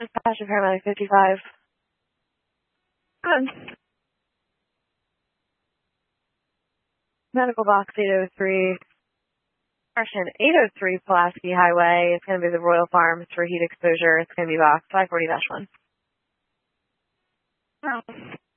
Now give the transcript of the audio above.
Dispatch paramedic 55. Medical box 803. Correction, 803 Pulaski Highway. It's going to be the Royal Farms for heat exposure. It's going to be box 540-1.